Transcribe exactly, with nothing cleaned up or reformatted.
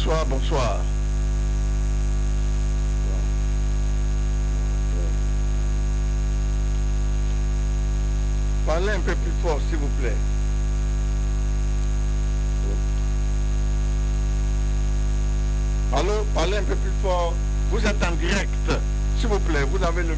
bonsoir, bonsoir. Parlez un peu plus fort, s'il vous plaît. Allô, parlez un peu plus fort. Vous êtes en direct. S'il vous plaît, vous avez le